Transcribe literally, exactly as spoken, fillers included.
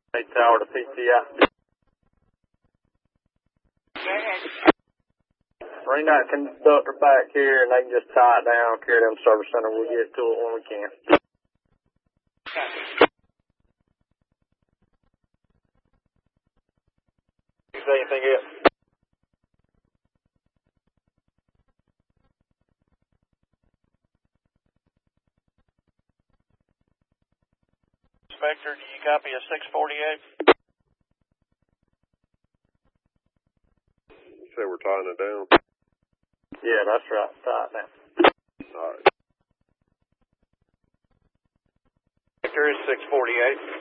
Hey, tower to P T I. Bring that conductor back here and they can just tie it down, carry them service center. We'll get to it when we can. You say anything else? Inspector, do you copy a six forty-eight? You say we're tying it down? Yeah, that's right. Tie it down. All right. Inspector is six forty-eight.